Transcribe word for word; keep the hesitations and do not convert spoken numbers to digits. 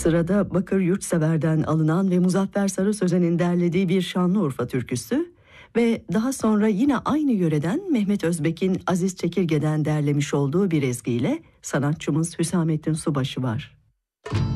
Sırada Bakır Yurtsever'den alınan ve Muzaffer Sarı Sözen'in derlediği bir Şanlıurfa türküsü ve daha sonra yine aynı yöreden Mehmet Özbek'in Aziz Çekirge'den derlemiş olduğu bir ezgiyle sanatçımız Hüsamettin Subaşı var.